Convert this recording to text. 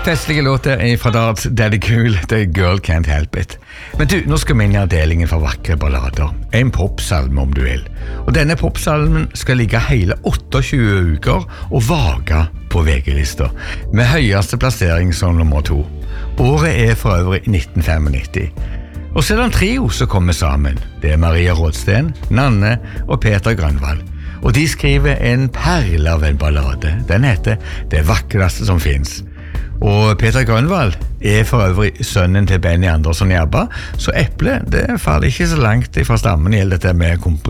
Festlige låter fra Darts, Daddy Cool, The Girl Can't Help It. Men du, nå skal vi inn i avdelingen for vakre ballader. En popsalme om du vil. Og denne popsalmen skal ligge hele 28 uker og vage på VG-lista, med høyeste plassering som nummer 2. Året for øvrig 1995. Og så det en trio som kommer sammen. Det Maria Rådsten, Nanne og Peter Grønvald. Og de skriver en perle av en ballade. Den heter Det vakreste som finnes. Og Peter Grønvald for øvrig sønnen til Benny Andersson i ABBA, så Eple, det faller ikke så langt fra stammen i dette med